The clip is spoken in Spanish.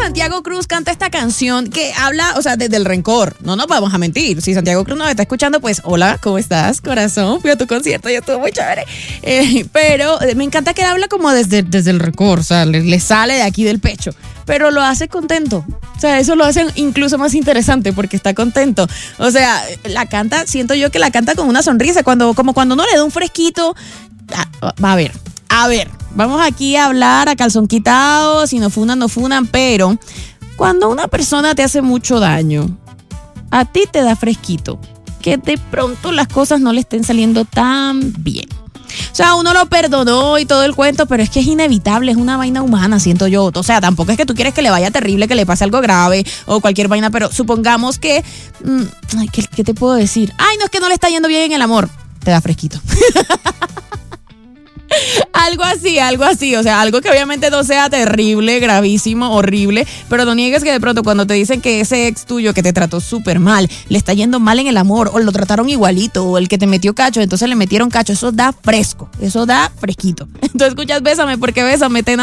Santiago Cruz canta esta canción que habla, o sea, desde el rencor. No nos vamos a mentir. Si Santiago Cruz nos está escuchando, pues, hola, ¿cómo estás, corazón? Fui a tu concierto y estuvo muy chévere. Pero me encanta que él habla como desde el rencor, o sea, le sale de aquí del pecho. Pero lo hace contento. O sea, eso lo hace incluso más interesante porque está contento. O sea, la canta, siento yo que la canta con una sonrisa, como cuando uno le da un fresquito. A ver, vamos aquí a hablar a calzón quitado, si no funan, pero cuando una persona te hace mucho daño, a ti te da fresquito, que de pronto las cosas no le estén saliendo tan bien. O sea, uno lo perdonó y todo el cuento, pero es que es inevitable, es una vaina humana, siento yo. O sea, tampoco es que tú quieres que le vaya terrible, que le pase algo grave o cualquier vaina, pero supongamos que... ¿Qué te puedo decir? Ay, no, es que no le está yendo bien en el amor. Te da fresquito. Algo así, o sea, algo que obviamente no sea terrible, gravísimo, horrible, pero no niegues que de pronto cuando te dicen que ese ex tuyo que te trató súper mal, le está yendo mal en el amor, o lo trataron igualito, o el que te metió cacho, entonces le metieron cacho, eso da fresco, eso da fresquito. Entonces escuchas Bésame porque Bésame te